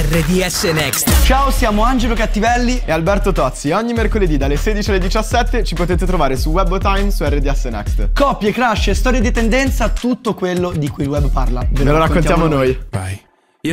RDS Next. Ciao, siamo Angelo Cattivelli e Alberto Tozzi. Ogni mercoledì dalle 16 alle 17 ci potete trovare su Webotime su RDS Next. Coppie, crush, storie di tendenza, tutto quello di cui il web parla. Ve lo raccontiamo noi. Bye.